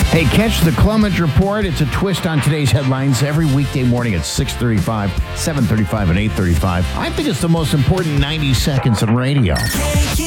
Hey, catch the Clement Report. It's a twist on today's headlines every weekday morning at 6:35, 7:35, and 8:35. I think it's the most important 90 seconds in radio.